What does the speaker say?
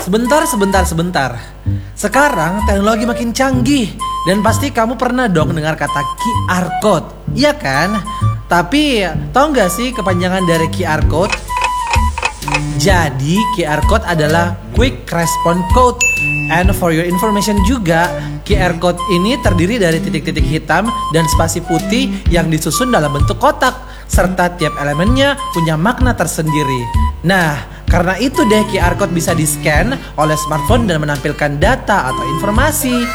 Sebentar. Sekarang teknologi makin canggih dan pasti kamu pernah dong dengar kata QR code, iya kan? Tapi tahu nggak sih kepanjangan dari QR code? Jadi QR code adalah Quick Response Code. And for your information juga, QR code ini terdiri dari titik-titik hitam dan spasi putih yang disusun dalam bentuk kotak, serta tiap elemennya punya makna tersendiri. Nah, karena itu deh QR code bisa di-scan oleh smartphone dan menampilkan data atau informasi.